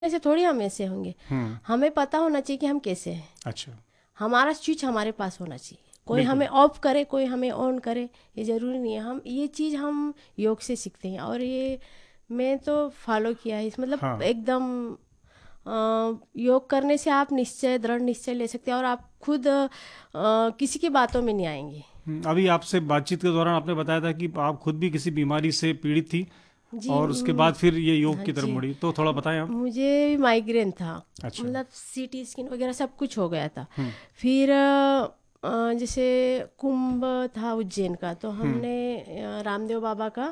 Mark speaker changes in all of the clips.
Speaker 1: ऐसे थोड़ी हम ऐसे होंगे। हमें पता होना चाहिए कि हम कैसे हैं।
Speaker 2: अच्छा।
Speaker 1: हमारा स्विच हमारे पास होना चाहिए। कोई
Speaker 2: बिल्कुल।
Speaker 1: हमें ऑफ करे, कोई हमें ऑन करे, ये ज़रूरी नहीं है। हम ये चीज़ हम योग से सीखते हैं, और ये मैं तो फॉलो किया है। इस मतलब
Speaker 2: हाँ।
Speaker 1: एकदम योग करने से आप निश्चय, दृढ़ निश्चय ले सकते हैं, और आप खुद किसी की बातों में नहीं आएंगे।
Speaker 2: अभी आपसे बातचीत के दौरान आपने बताया था कि आप खुद भी किसी बीमारी से पीड़ित थी
Speaker 1: जी।
Speaker 2: और उसके बाद फिर ये योग
Speaker 1: हाँ
Speaker 2: की तरफ
Speaker 1: जी।
Speaker 2: मुड़ी, तो थोड़ा बताएं आप।
Speaker 1: मुझे माइग्रेन था,
Speaker 2: अच्छा।
Speaker 1: मतलब सीटी स्किन वगैरह सब कुछ हो गया था।
Speaker 2: हम्म।
Speaker 1: फिर जैसे कुंभ था उज्जैन का, तो हमने रामदेव बाबा का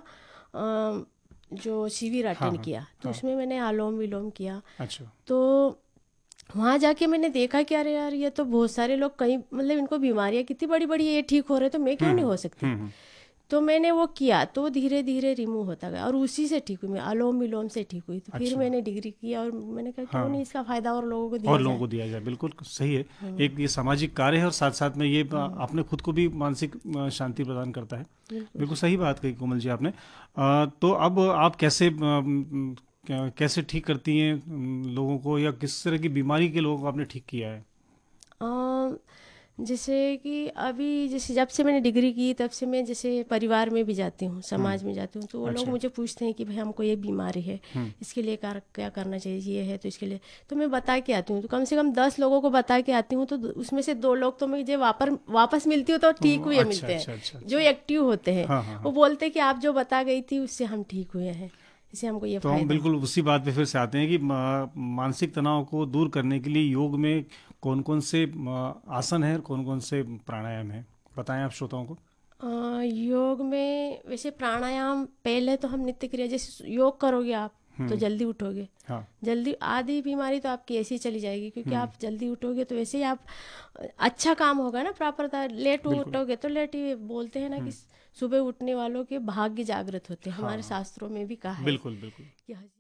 Speaker 1: जो शिविर
Speaker 2: हाँ
Speaker 1: अटेंड
Speaker 2: हाँ
Speaker 1: किया, तो
Speaker 2: हाँ।
Speaker 1: उसमें मैंने आलोम विलोम किया।
Speaker 2: अच्छा।
Speaker 1: तो वहाँ जाके मैंने देखा कि अरे यार, ये तो बहुत सारे लोग, कहीं मतलब इनको बीमारियाँ कितनी बड़ी बड़ी, ये ठीक हो रहे, तो मैं क्यों नहीं हो सकती।
Speaker 2: हम्म।
Speaker 1: तो मैंने वो किया, तो धीरे धीरे रिमूव होता गया, और उसी से ठीक हुई मैं, अलोम विलोम से ठीक हुई। तो फिर
Speaker 2: अच्छा।
Speaker 1: मैंने डिग्री की, और मैंने कहा क्यों
Speaker 2: हाँ।
Speaker 1: नहीं इसका फ़ायदा और लोगों को
Speaker 2: और
Speaker 1: दिया
Speaker 2: लोगों
Speaker 1: जाए।
Speaker 2: को दिया जाए, बिल्कुल सही है।
Speaker 1: हाँ।
Speaker 2: एक ये सामाजिक कार्य है और साथ साथ में ये आपने खुद को भी मानसिक शांति प्रदान करता है।
Speaker 1: बिल्कुल।
Speaker 2: बिल्कुल सही बात कही कोमल जी आपने। तो अब आप कैसे कैसे ठीक करती हैं लोगों को, या किस तरह की बीमारी के लोगों को आपने ठीक किया है?
Speaker 1: अ, जैसे कि अभी, जैसे जब से मैंने डिग्री की, तब से मैं जैसे परिवार में भी जाती हूँ, समाज में जाती हूँ, तो वो लोग
Speaker 2: अच्छा।
Speaker 1: मुझे पूछते हैं कि भाई हमको ये बीमारी है,
Speaker 2: हम्म।
Speaker 1: इसके लिए क्या करना चाहिए, ये है तो इसके लिए। तो मैं बता के आती हूँ, तो कम से कम 10 लोगों को बता के आती हूँ, तो उसमें से 2 लोग तो मुझे वापस मिलती हूँ तो ठीक हुए
Speaker 2: अच्छा
Speaker 1: मिलते हैं,
Speaker 2: अच्छा अच्छा
Speaker 1: जो
Speaker 2: अच्छा।
Speaker 1: एक्टिव होते हैं।
Speaker 2: हाँ हाँ
Speaker 1: वो
Speaker 2: हाँ।
Speaker 1: बोलते हैं कि आप जो बता गई थी उससे हम ठीक हुए हैं, इससे हमको ये
Speaker 2: तो हम
Speaker 1: फ़ायदा हुआ।
Speaker 2: बिल्कुल उसी बात पे फिर से आते हैं कि मानसिक तनाव को दूर करने के लिए योग में कौन कौन से आसन हैं और कौन कौन से प्राणायाम हैं, बताएं आप श्रोताओं को।
Speaker 1: योग में वैसे प्राणायाम, पहले तो हम नित्य क्रिया, जैसे योग करोगे आप तो
Speaker 2: हम्म।
Speaker 1: जल्दी उठोगे।
Speaker 2: हाँ।
Speaker 1: जल्दी आधी बीमारी तो आपकी ऐसी ही चली जाएगी, क्योंकि
Speaker 2: हम्म।
Speaker 1: आप जल्दी उठोगे तो वैसे ही आप अच्छा काम होगा ना, प्रॉपर। लेट
Speaker 2: बिल्कुल।
Speaker 1: उठोगे तो लेट ही, बोलते हैं ना कि सुबह उठने वालों के भाग्य जागृत होते हैं,
Speaker 2: हाँ
Speaker 1: हमारे
Speaker 2: हाँ।
Speaker 1: शास्त्रों में भी कहा है
Speaker 2: बिल्कुल बिल्कुल।
Speaker 1: कि